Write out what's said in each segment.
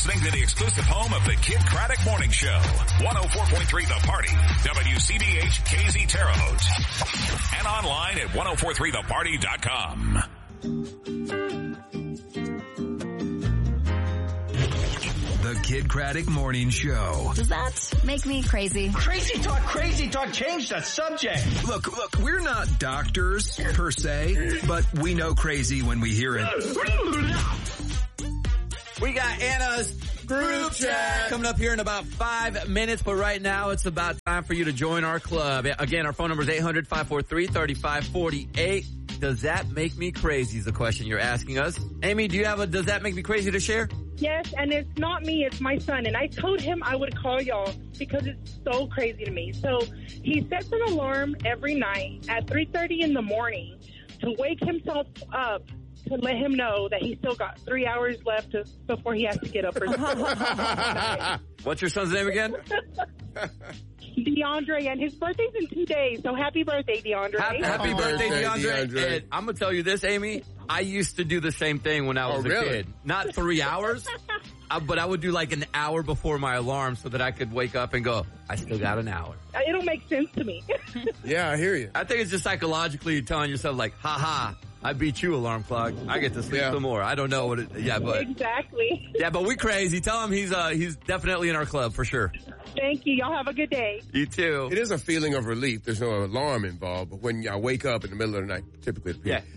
listening to the exclusive home of the Kid Craddock Morning Show. 104.3 The Party. WCBH KZ Terre Haute. And online at 1043theparty.com. The Kid Craddock Morning Show. Does that make me crazy? Crazy talk, change the subject. Look, we're not doctors, per se, but we know crazy when we hear it. We got Anna's group chat coming up here in about 5 minutes, but right now it's about time for you to join our club. Again, our phone number is 800-543-3548. Does that make me crazy is the question you're asking us. Amy, do you have a does that make me crazy to share? Yes, and it's not me, it's my son. And I told him I would call y'all because it's so crazy to me. So he sets an alarm every night at 3:30 in the morning to wake himself up to let him know that he's still got 3 hours left before he has to get up. What's your son's name again? DeAndre, and his birthday's in 2 days. So happy birthday, DeAndre. Happy birthday, DeAndre. And I'm going to tell you this, Amy. I used to do the same thing when I was a kid. Not 3 hours, but I would do like an hour before my alarm so that I could wake up and go, I still got an hour. It'll make sense to me. Yeah, I hear you. I think it's just psychologically telling yourself like, ha, I beat you, alarm clock. I get to sleep some more. I don't know what it, but. Exactly. Yeah, but we crazy. Tell him he's definitely in our club for sure. Thank you. Y'all have a good day. You too. It is a feeling of relief. There's no alarm involved, but when I wake up in the middle of the night, typically,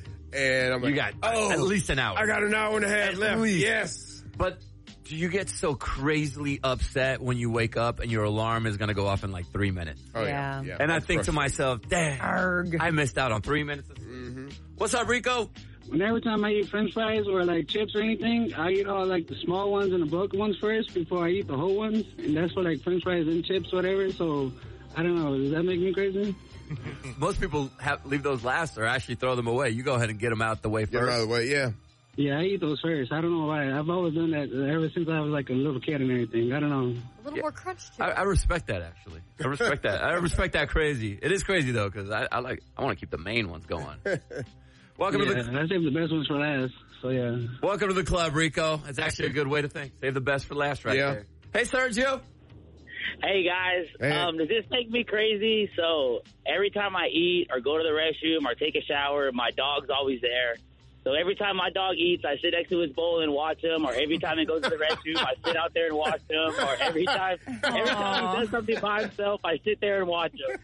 and I'm like, you got at least an hour. I got an hour and a half left. Least. Yes. But do you get so crazily upset when you wake up and your alarm is going to go off in like 3 minutes? Oh, yeah. And I think to myself, dang, I missed out on 3 minutes. Mm-hmm. What's up, Rico? And every time I eat french fries or like chips or anything, I eat all like the small ones and the broken ones first before I eat the whole ones. And that's for like french fries and chips, whatever. So, I don't know. Does that make me crazy? Most people leave those last or actually throw them away. You go ahead and get them out the way first. Get them out of the way, yeah. Yeah, I eat those first. I don't know why. I've always done that ever since I was like a little kid and everything. I don't know. A little more crunch to it. I respect that, actually. I respect that. I respect that crazy. It is crazy, though, because I want to keep the main ones going. Welcome to the... I save the best ones for last, so yeah. Welcome to the club, Rico. It's actually a good way to think. Save the best for last there. Hey, Sergio. Hey, guys. Hey. Does this make me crazy? So every time I eat or go to the restroom or take a shower, my dog's always there. So every time my dog eats, I sit next to his bowl and watch him. Or every time he goes to the restroom, I sit out there and watch him. Or every time he does something by himself, I sit there and watch him.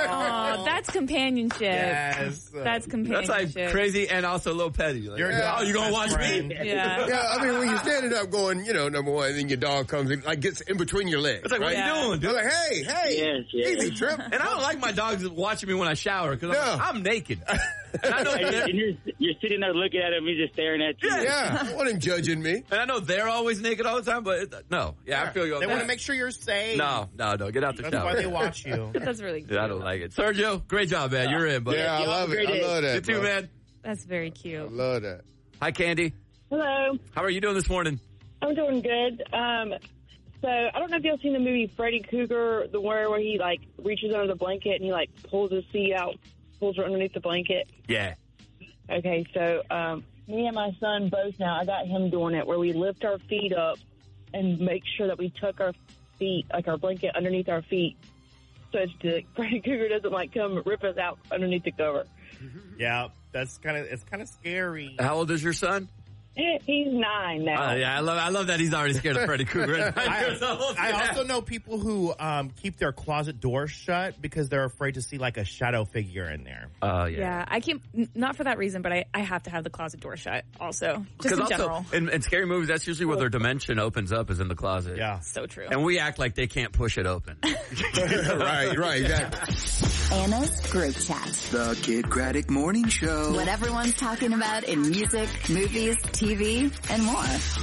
Oh, that's companionship. Yes. That's companionship. That's like crazy and also a little petty. Like, you gonna watch me? Yeah. Yeah, I mean, when you're standing up going, number one, and then your dog comes in, like gets in between your legs. It's like, right? what are you doing, dude? They're like, hey, easy, Trip. And I don't like my dogs watching me when I shower because I'm naked. And I know you're sitting there looking at him, he's just staring at you. Yeah, wasn't judging me. And I know they're always naked all the time, but I feel you on They that. want to make sure you're safe. No, get out the That's shower. why they watch you. That's really cute. Yeah, I don't like it. Sergio, great job, man. You're in, buddy. Yeah, I love it. I love that. You too, man. That's very cute. I love that. Hi, Candy. Hello. How are you doing this morning? I'm doing good. So I don't know if y'all seen the movie Freddy Krueger, the one where he like reaches under the blanket and he like pulls his feet out, pulls her underneath the blanket. Yeah. Okay, so me and my son both now, I got him doing it where we lift our feet up and make sure that we tuck our feet, like our blanket underneath our feet, so that Freddy Krueger doesn't like come rip us out underneath the cover. Yeah, it's kind of scary. How old is your son? He's 9 now. Yeah, I love that he's already scared of Freddy Krueger. I also know people who keep their closet doors shut because they're afraid to see like a shadow figure in there. Yeah, I keep, not for that reason, but I have to have the closet door shut also, just in general. In scary movies, that's usually where their dimension opens up is in the closet. Yeah. So true. And we act like they can't push it open. Right, exactly. Anna's group chat. The Kid Craddock Morning Show. What everyone's talking about in music, movies, TV, and more.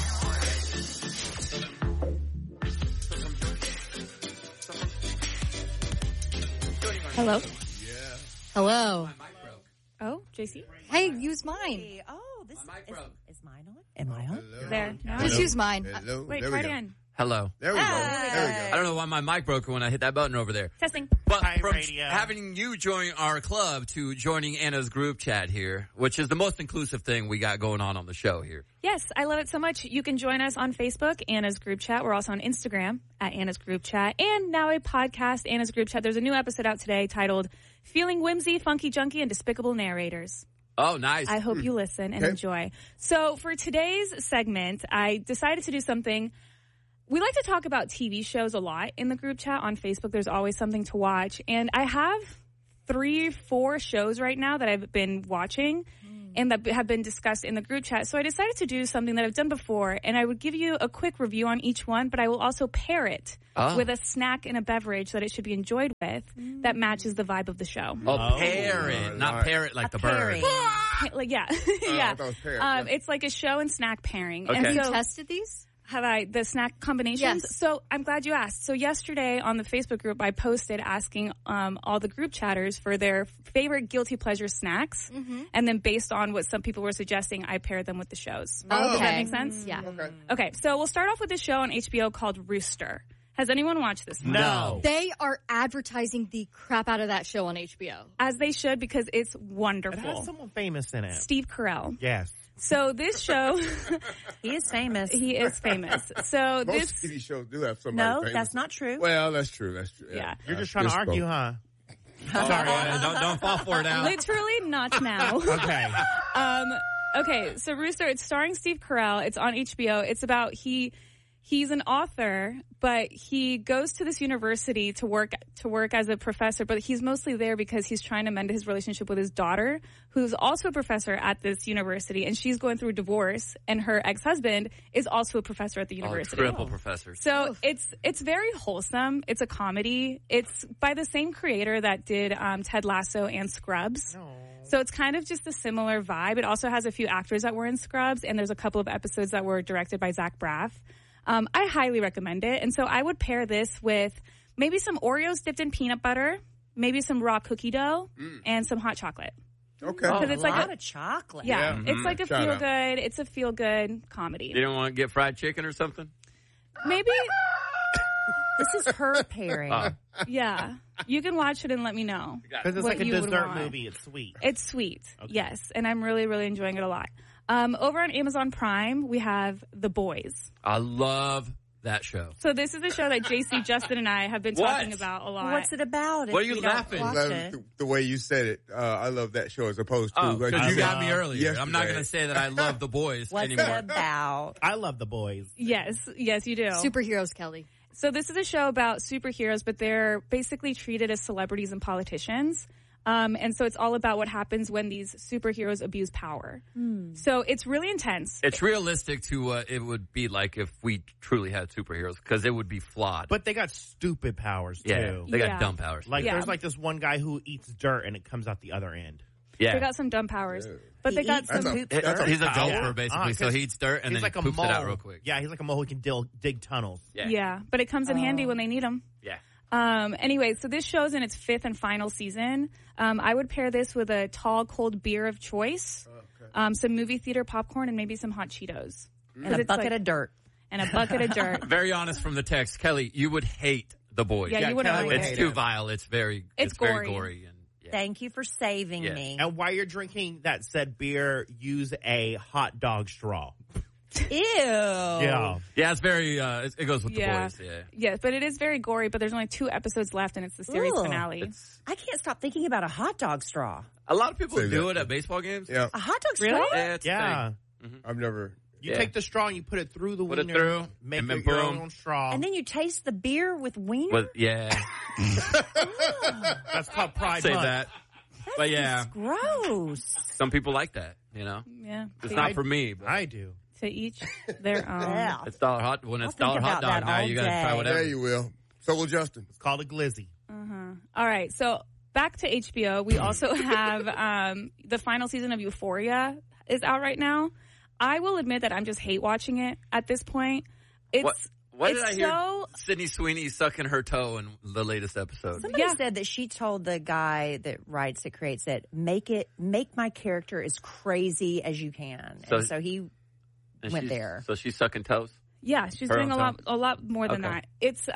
Hello? Yeah. Hello. Oh, JC? Hey, use mine. Oh, this My mic broke. is mine on? Am I on? Hello. There. No. Just use mine. Hello. Wait, There try we it go. again. Hello. There we go. There we go. I don't know why my mic broke when I hit that button over there. Testing. But Hi, from radio. having you join our club to joining Anna's group chat here, which is the most inclusive thing we got going on the show here. Yes, I love it so much. You can join us on Facebook, Anna's Group Chat. We're also on Instagram at Anna's Group Chat. And now a podcast, Anna's Group Chat. There's a new episode out today titled Feeling Whimsy, Funky Junkie, and Despicable Narrators. Oh, nice. I hope you listen and enjoy. So for today's segment, I decided to do something. We like to talk about TV shows a lot in the group chat on Facebook. There's always something to watch. And I have 3-4 shows right now that I've been watching and that have been discussed in the group chat. So I decided to do something that I've done before, and I would give you a quick review on each one, but I will also pair it with a snack and a beverage that it should be enjoyed with that matches the vibe of the show. Oh, pair it, not parrot like the bird. Like, yeah. I thought it was parrot, It's like a show and snack pairing. Okay. And Have you so, tested these? have I, the snack combinations? Yes. So I'm glad you asked. So yesterday on the Facebook group, I posted asking all the group chatters for their favorite guilty pleasure snacks. And then based on what some people were suggesting, I paired them with the shows. Oh, Does that okay. make sense? Yeah. Okay, so we'll start off with a show on HBO called Rooster. Has anyone watched this one? No. They are advertising the crap out of that show on HBO. As they should, because it's It wonderful. has someone famous in it. Steve Carell. Yes. So this show, He is famous. he is famous. So this, Most TV shows do have somebody No, famous. that's not true. Well, that's true. That's true. Yeah. You're just trying to argue, huh? Sorry, Anna, don't fall for it now. literally not now. Okay. Okay, so Rooster, it's starring Steve Carell. It's on HBO. It's about he's an author, but he goes to this university to work as a professor, but he's mostly there because he's trying to mend his relationship with his daughter, who's also a professor at this university, and she's going through divorce, and her ex-husband is also a professor at the university. Triple professors. So it's very wholesome. It's a comedy. It's by the same creator that did Ted Lasso and Scrubs. So it's kind of just a similar vibe. It also has a few actors that were in Scrubs, and there's a couple of episodes that were directed by Zach Braff. I highly recommend it. And so I would pair this with maybe some Oreos dipped in peanut butter, maybe some raw cookie dough, and some hot chocolate. Okay. Because it's a like lot of chocolate. Yeah, it's like a Shout out. feel-good. It's a feel-good comedy. You don't want to get fried chicken or something? Maybe, This is her pairing. yeah. You can watch it and let me know. Because it's what like a you would dessert want. movie. It's sweet. It's sweet, yes. And I'm really, really enjoying it a lot. Over on Amazon Prime, we have The Boys. I love that show. So this is a show that JC, Justin, and I have been talking about a lot. What's it about? What if are you we don't laughing? watch Love it? the way you said it. I love that show as opposed to. Oh, like because you said got me earlier. I'm not yesterday. going to say that I love The Boys What's anymore. it about? I love The Boys. Yes, you do. Superheroes, Kelly. So this is a show about superheroes, but they're basically treated as celebrities and politicians. And so it's all about what happens when these superheroes abuse power. So it's really intense. It's realistic to what it would be like if we truly had superheroes, because it would be flawed. But they got stupid powers, yeah, too. they got Yeah. dumb powers. Like, Yeah. there's like this one guy who eats dirt and it comes out the other end. yeah. They got some dumb powers, but they He got eats some. some That's poop That's dirt. He's a gopher, Yeah. basically, so he eats dirt and he's then like he a poops mole. it out real quick. Yeah, he's like a mole who can dig tunnels. Yeah, but it comes in handy when they need them. Yeah. Anyway, so this show's in its 5th and final season. I would pair this with a tall, cold beer of choice, some movie theater popcorn, and maybe some hot Cheetos. And a bucket of dirt. And a bucket of dirt. Very honest from the text. Kelly, you would hate The Boys. Yeah, you wouldn't Kelly like would it. It's too vile. It's very gory. very gory. And, yeah. Thank you for saving Yeah. me. And while you're drinking that said beer, use a hot dog straw. Ew. Yeah. Yeah, it's very, it goes with Yeah. The Boys. Yeah. Yes, but it is very gory, but there's only 2 episodes left, and it's the series Ugh. finale. I can't stop thinking about a hot dog straw. A lot of people Say do that. it at baseball games. Yeah, A hot dog straw? Really? Yeah, it's a Yeah. thing. I've never. You Yeah. take the straw and you put it through the Put it wiener. through, Make and then your boom. own straw. And then you taste the beer with wiener? Well, yeah. That's called Pride Say Month. that. But yeah, Gross. some people like that, you know? Yeah. It's To- not for me, but I do. to each their own. Yeah. it's dollar hot. When it's I'll dollar think hot about dog that now, all you got to try day. whatever. There you will. So will Justin. It's called a glizzy. All right, so back to HBO. We also have the final season of Euphoria is out right now. I will admit that I'm just hate watching it at this point. It's What did it's I hear? so Sydney Sweeney sucking her toe in the latest episode. Somebody Yeah. said that she told the guy that writes, that creates it, make my character as crazy as you can. So- and so he And went she's- there. So she's sucking toes. Yeah, she's doing a lot more than that. It's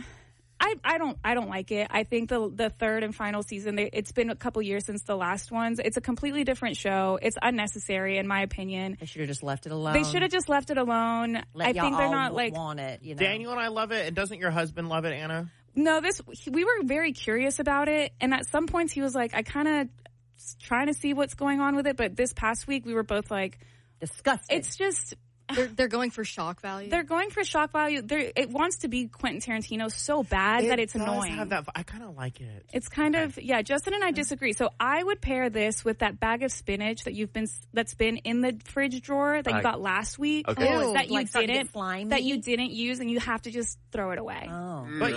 I don't like it. I think the third and final season, it's been a couple years since the last ones. It's a completely different show. It's unnecessary, in my opinion. They should have just left it alone. They should have just left it alone. I think they're not want it. You know? Daniel and I love it, and doesn't your husband love it, Anna? No, we were very curious about it, and at some points he was like, I kind of trying to see what's going on with it, but this past week we were both like, disgusted. It's just... They're going for shock value. They're going for shock value. It wants to be Quentin Tarantino so bad that it's annoying. I kind of like it. It's kind of Justin and I disagree. So I would pair this with that bag of spinach that's been in the fridge drawer that you got last week. Okay. That you you didn't use, and you have to just throw it away. Oh, but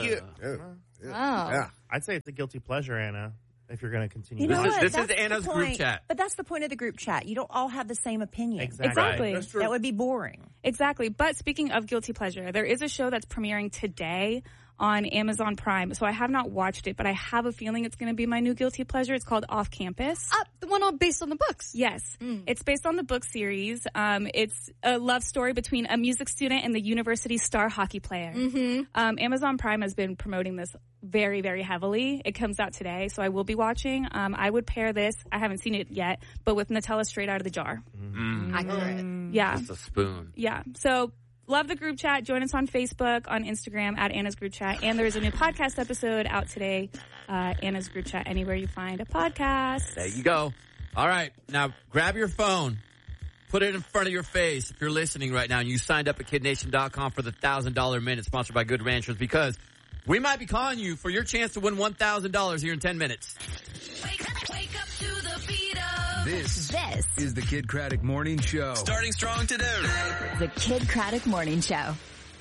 yeah. I'd say it's a guilty pleasure, Anna. If you're going to continue, you know this is Anna's group chat. But that's the point of the group chat. You don't all have the same opinion. Exactly. That's true. That would be boring. Exactly. But speaking of guilty pleasure, there is a show that's premiering today on Amazon Prime. So I have not watched it, but I have a feeling it's going to be my new guilty pleasure. It's called Off Campus. The one based on the books. Yes. It's based on the book series. It's a love story between a music student and the university star hockey player. Amazon Prime has been promoting this very, very heavily. It comes out today, so I will be watching. I would pair this, I haven't seen it yet, but with Nutella straight out of the jar. Accurate. Yeah. Just a spoon. Yeah. So love the group chat. Join us on Facebook, on Instagram, at Anna's Group Chat. And there's a new podcast episode out today, Anna's Group Chat, anywhere you find a podcast. There you go. All right. Now, grab your phone. Put it in front of your face if you're listening right now and you signed up at KidNation.com for the $1,000 minute sponsored by Good Ranchers, because we might be calling you for your chance to win $1,000 here in 10 minutes. Wake up to the beat of... This is the Kid Craddock Morning Show. Starting strong today. The Kid Craddock Morning Show.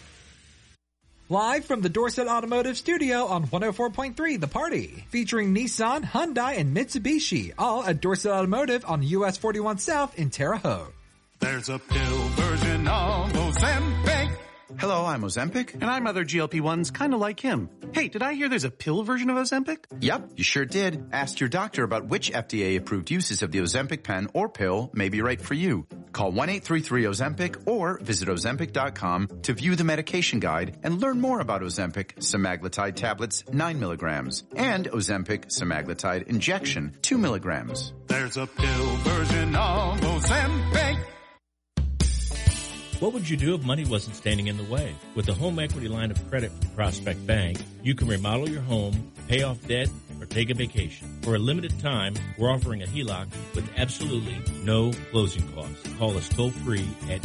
Live from the Dorset Automotive Studio on 104.3 The Party. Featuring Nissan, Hyundai, and Mitsubishi. All at Dorset Automotive on US 41 South in Terre Haute. There's a pill version of Ozempic. Hello, I'm Ozempic, and I'm other GLP-1s kind of like him. Hey, did I hear there's a pill version of Ozempic? Yep, you sure did. Ask your doctor about which FDA-approved uses of the Ozempic pen or pill may be right for you. Call 1-833-OZEMPIC or visit Ozempic.com to view the medication guide and learn more about Ozempic semaglutide tablets 9 milligrams and Ozempic semaglutide injection 2 milligrams. There's a pill version of Ozempic. What would you do if money wasn't standing in the way? With the home equity line of credit from Prospect Bank, you can remodel your home, pay off debt, or take a vacation. For a limited time, we're offering a HELOC with absolutely no closing costs. Call us toll-free at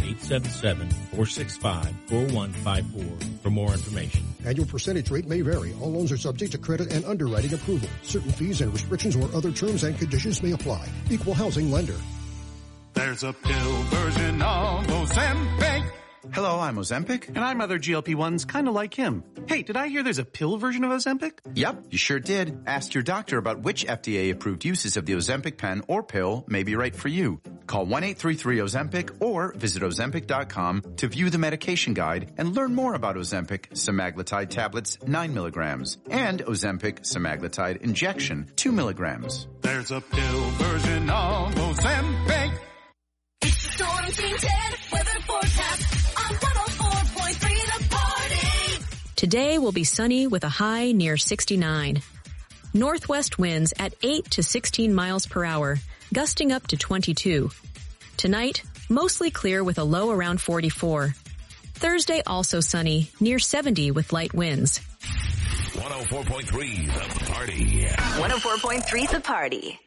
877-465-4154 for more information. Annual percentage rate may vary. All loans are subject to credit and underwriting approval. Certain fees and restrictions or other terms and conditions may apply. Equal housing lender. There's a pill version of Ozempic. Hello, I'm Ozempic, and I'm other GLP-1s kind of like him. Hey, did I hear there's a pill version of Ozempic? Yep, you sure did. Ask your doctor about which FDA-approved uses of the Ozempic pen or pill may be right for you. Call 1-833-OZEMPIC or visit Ozempic.com to view the medication guide and learn more about Ozempic semaglutide tablets 9 milligrams and Ozempic semaglutide injection 2 milligrams. There's a pill version of Ozempic. Storm Team 10 weather forecast on 104.3 The Party. Today will be sunny with a high near 69. Northwest winds at 8 to 16 miles per hour, gusting up to 22. Tonight, mostly clear with a low around 44. Thursday also sunny, near 70 with light winds. 104.3 The Party. 104.3 The Party.